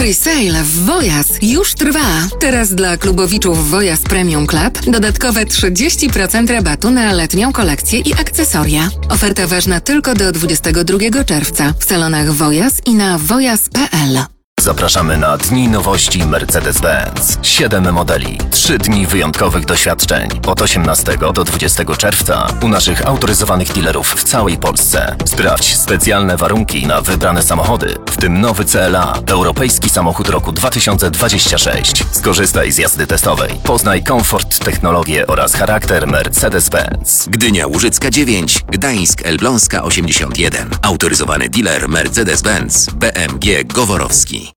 Presale w Wojas już trwa. Teraz dla klubowiczów Wojas Premium Club dodatkowe 30% rabatu na letnią kolekcję i akcesoria. Oferta ważna tylko do 22 czerwca w salonach Wojas i na wojas.pl. Zapraszamy na Dni Nowości Mercedes-Benz. 7 modeli, 3 dni wyjątkowych doświadczeń. Od 18 do 20 czerwca u naszych autoryzowanych dealerów w całej Polsce. Sprawdź specjalne warunki na wybrane samochody, w tym nowy CLA, europejski samochód roku 2026. Skorzystaj z jazdy testowej. Poznaj komfort, technologię oraz charakter Mercedes-Benz. Gdynia Łużycka 9, Gdańsk Elbląska 81. Autoryzowany dealer Mercedes-Benz, BMG Goworowski.